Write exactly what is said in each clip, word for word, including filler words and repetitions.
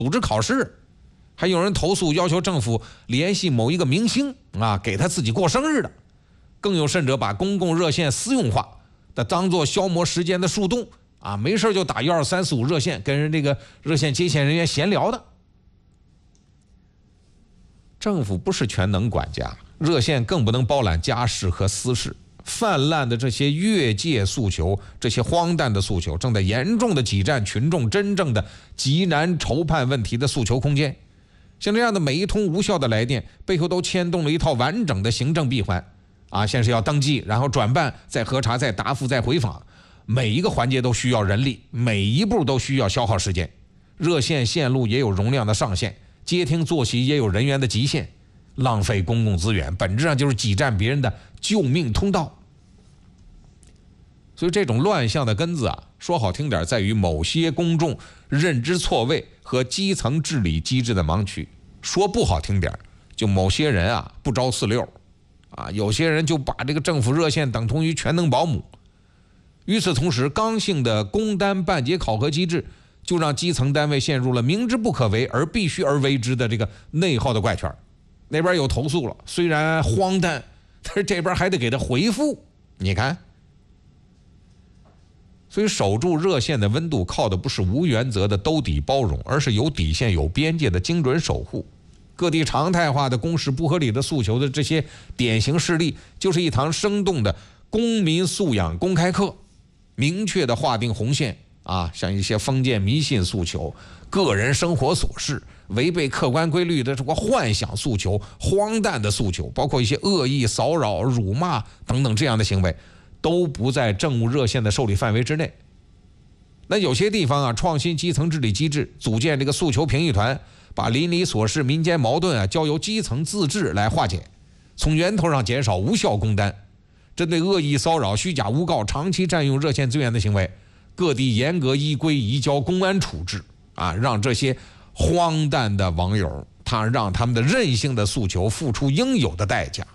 组织考试，还有人投诉要求政府联系某一个明星啊，给他自己过生日的，更有甚者把公共热线私用化，那当做消磨时间的树洞啊，没事就打一二三四五热线，跟人这个热线接线人员闲聊的。政府不是全能管家，热线更不能包揽家事和私事。泛滥的这些越界诉求，这些荒诞的诉求，正在严重的挤占群众真正的极难筹判问题的诉求空间。像这样的每一通无效的来电，背后都牵动了一套完整的行政闭环啊，先是要登记，然后转办，再核查，再答复，再回访，每一个环节都需要人力，每一步都需要消耗时间。热线线路也有容量的上限，接听坐席也有人员的极限，浪费公共资源，本质上就是挤占别人的救命通道。所以这种乱象的根子啊，说好听点，在于某些公众认知错位和基层治理机制的盲区；说不好听点，就某些人啊不着四六啊，有些人就把这个政府热线等同于全能保姆。与此同时，刚性的工单办结考核机制，就让基层单位陷入了明知不可为而必须而为之的这个内耗的怪圈。那边有投诉了，虽然荒诞，但是这边还得给他回复。你看，所以守住热线的温度，靠的不是无原则的兜底包容，而是有底线、有边界的精准守护。各地常态化的公示不合理的诉求的这些典型事例，就是一堂生动的公民素养公开课，明确的划定红线啊，像一些封建迷信诉求、个人生活琐事、违背客观规律的这个幻想诉求、荒诞的诉求，包括一些恶意骚扰、辱骂等等这样的行为，都不在政务热线的受理范围之内。那有些地方啊，创新基层治理机制，组建这个诉求评议团，把邻里琐事、民间矛盾啊，交由基层自治来化解，从源头上减少无效公单。针对恶意骚扰、虚假诬告、长期占用热线资源的行为，各地严格依规移交公安处置啊，让这些荒诞的网友，他让他们的任性的诉求付出应有的代价。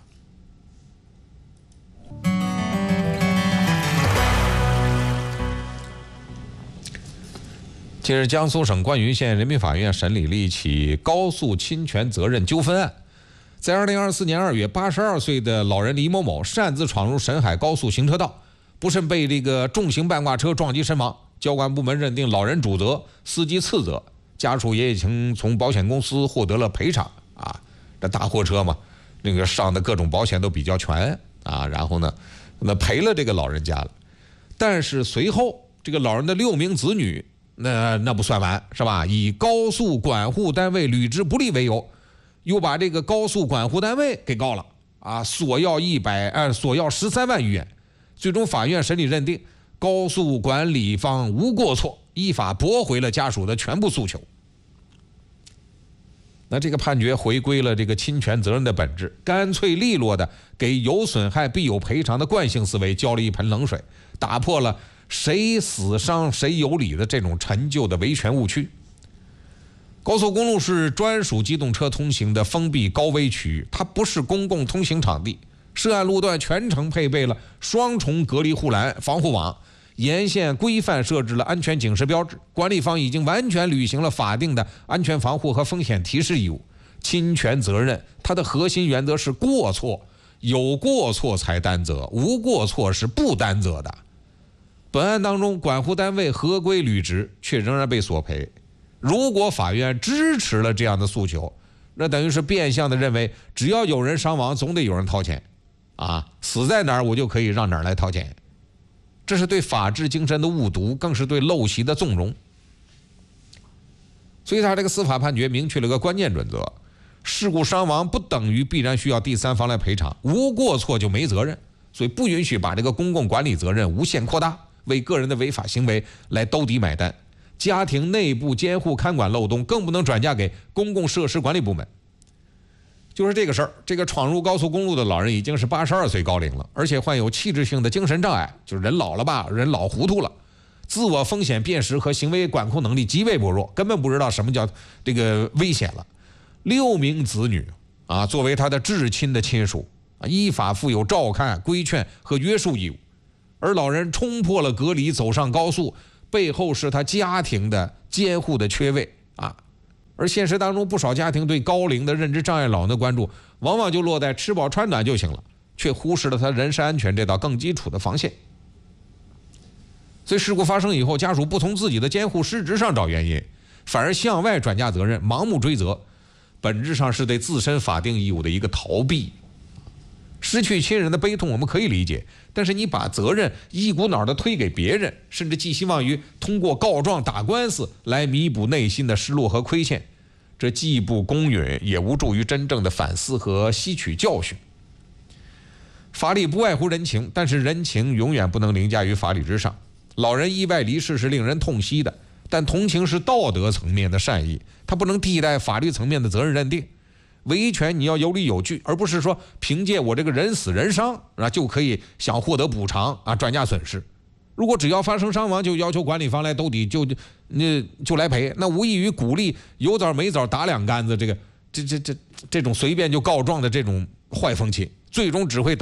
近日，江苏省灌云县人民法院审理了一起高速侵权责任纠纷案。在二零二四年二月，八十二岁的老人李某某擅自闯入沈海高速行车道，不慎被这个重型半挂车撞击身亡。交管部门认定老人主责，司机次责，家属也已经从保险公司获得了赔偿啊。这大货车嘛，那个上的各种保险都比较全啊，然后呢，那赔了这个老人家了。但是随后，这个老人的六名子女，那那不算完是吧？以高速管护单位履职不力为由，又把这个高速管护单位给告了啊，索要一百呃索要十三万余元。最终法院审理认定，高速管理方无过错，依法驳回了家属的全部诉求。那这个判决回归了这个侵权责任的本质，干脆利落的给有损害必有赔偿的惯性思维浇了一盆冷水，打破了谁死伤谁有理的这种陈旧的维权误区。高速公路是专属机动车通行的封闭高危区域，它不是公共通行场地。涉案路段全程配备了双重隔离护栏防护网，沿线规范设置了安全警示标志，管理方已经完全履行了法定的安全防护和风险提示义务。侵权责任它的核心原则是过错，有过错才担责，无过错是不担责的。本案当中，管护单位合规履职，却仍然被索赔。如果法院支持了这样的诉求，那等于是变相的认为，只要有人伤亡，总得有人掏钱啊，死在哪儿我就可以让哪儿来掏钱。这是对法治精神的误读，更是对陋习的纵容。所以他这个司法判决明确了个关键准则：事故伤亡不等于必然需要第三方来赔偿，无过错就没责任。所以不允许把这个公共管理责任无限扩大，为个人的违法行为来兜底买单。家庭内部监护看管漏洞更不能转嫁给公共设施管理部门。就是这个事儿，这个闯入高速公路的老人已经是八十二岁高龄了，而且患有器质性的精神障碍，就是人老了吧，人老糊涂了，自我风险辨识和行为管控能力极为薄弱，根本不知道什么叫这个危险了。六名子女啊，作为他的至亲的亲属啊，依法负有照看、规劝和约束义务。而老人冲破了隔离，走上高速，背后是他家庭的监护的缺位啊， 而现实当中，不少家庭对高龄的认知障碍老人的关注，往往就落在吃饱穿暖就行了，却忽视了他人身安全这道更基础的防线。所以事故发生以后，家属不从自己的监护失职上找原因，反而向外转嫁责任，盲目追责，本质上是对自身法定义务的一个逃避。失去亲人的悲痛我们可以理解，但是你把责任一股脑的推给别人，甚至寄希望于通过告状打官司来弥补内心的失落和亏欠，这既不公允，也无助于真正的反思和吸取教训。法理不外乎人情，但是人情永远不能凌驾于法理之上。老人意外离世是令人痛惜的，但同情是道德层面的善意，它不能替代法律层面的责任认定。维权你要有理有据，而不是说凭借我这个人死人伤啊就可以想获得补偿啊转嫁损失。如果只要发生伤亡就要求管理方来兜底，就那就来赔，那无异于鼓励有枣没枣打两竿子，这个这这这这种随便就告状的这种坏风气，最终只会